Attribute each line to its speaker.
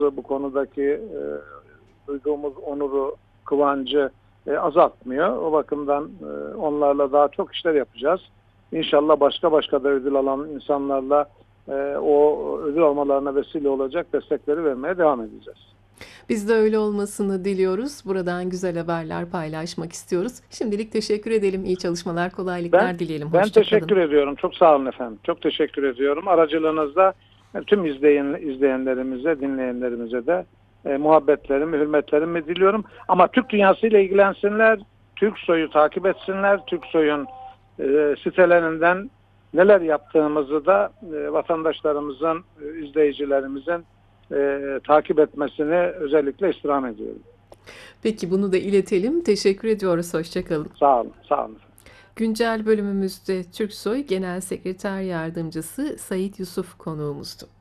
Speaker 1: bu konudaki duyduğumuz onuru, kıvancı azaltmıyor. O bakımdan onlarla daha çok işler yapacağız. İnşallah başka da ödül alan insanlarla o ödül almalarına vesile olacak destekleri vermeye devam edeceğiz.
Speaker 2: Biz de öyle olmasını diliyoruz. Buradan güzel haberler paylaşmak istiyoruz. Şimdilik teşekkür edelim. İyi çalışmalar,
Speaker 1: Ben
Speaker 2: kolaylıklar dileyelim.
Speaker 1: ben
Speaker 2: Hoşça kalın.
Speaker 1: teşekkür ediyorum. Çok sağ olun efendim. Çok teşekkür ediyorum. Aracılığınızda tüm izleyenlerimize, dinleyenlerimize de muhabbetlerimi, hürmetlerimi diliyorum. Ama Türk dünyasıyla ilgilensinler, Türksoy'u takip etsinler, Türksoy'un sitelerinden neler yaptığımızı da vatandaşlarımızın, izleyicilerimizin takip etmesini özellikle istirham ediyorum.
Speaker 2: Peki bunu da iletelim. Teşekkür ediyoruz. Hoşça kalın.
Speaker 1: Sağ olun, sağ olun.
Speaker 2: Güncel bölümümüzde Türksoy Genel Sekreter Yardımcısı Sait Yusuf konuğumuzdu.